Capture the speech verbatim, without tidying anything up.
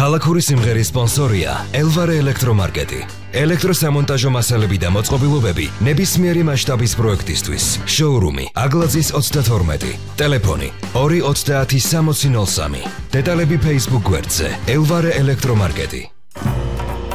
ქალაქური სიმღერის სპონსორია ელვარე ელექტრომარკეტი. ელექტროსამონტაჟო მასალები და მოწყობილობები ნებისმიერი მასშტაბის პროექტისთვის. შოურუმი აგლაძის ოცდათორმეტი. ტელეფონი ორი ოცდაათი სამოცი ნოლ სამი. დეტალები Facebook გვერდზე ელვარე ელექტრომარკეტი.